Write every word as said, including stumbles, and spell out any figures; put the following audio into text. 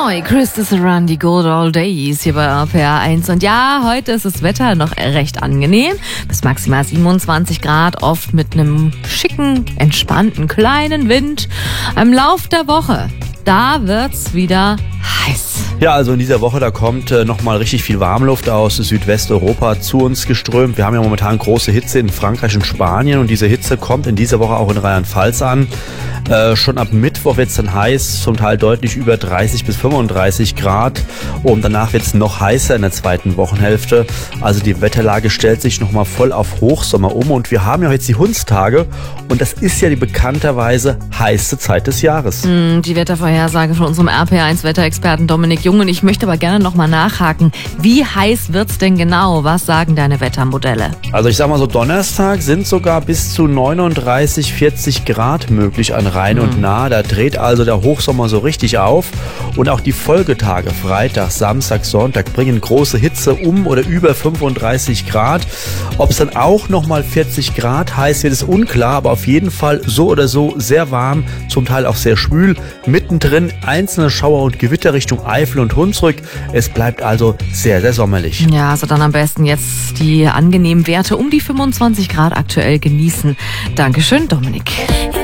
Neu, Christus Run, die Good Old Days hier bei R P R eins. Und ja, heute ist das Wetter noch recht angenehm. Bis maximal siebenundzwanzig Grad, oft mit einem schicken, entspannten, kleinen Wind. Im Lauf der Woche, da wird's wieder heiß. Ja, also in dieser Woche, da kommt äh, nochmal richtig viel Warmluft aus Südwesteuropa zu uns geströmt. Wir haben ja momentan große Hitze in Frankreich und Spanien und diese Hitze kommt in dieser Woche auch in Rheinland-Pfalz an. Äh, schon ab Mittwoch wird es dann heiß, zum Teil deutlich über dreißig bis fünfunddreißig Grad und danach wird es noch heißer in der zweiten Wochenhälfte. Also die Wetterlage stellt sich nochmal voll auf Hochsommer um und wir haben ja jetzt die Hundstage und das ist ja die bekannterweise heiße Zeit des Jahres. Mm, die Wettervorhersage von unserem R P R eins Wetterexperten Dominik Jung. Und ich möchte aber gerne nochmal nachhaken, wie heiß wird's denn genau? Was sagen deine Wettermodelle? Also ich sag mal so, Donnerstag sind sogar bis zu neununddreißig, vierzig Grad möglich an Rhein mhm. und Nah. Da dreht also der Hochsommer so richtig auf. Und auch die Folgetage, Freitag, Samstag, Sonntag, bringen große Hitze um oder über fünfunddreißig Grad. Ob es dann auch nochmal vierzig Grad heiß wird, ist unklar, aber auf jeden Fall so oder so sehr warm, zum Teil auch sehr schwül. Mittendrin einzelne Schauer und Gewitter Richtung Eifel und Hunsrück. Es bleibt also sehr, sehr sommerlich. Ja, also dann am besten jetzt die angenehmen Werte um die fünfundzwanzig Grad aktuell genießen. Dankeschön, Dominik.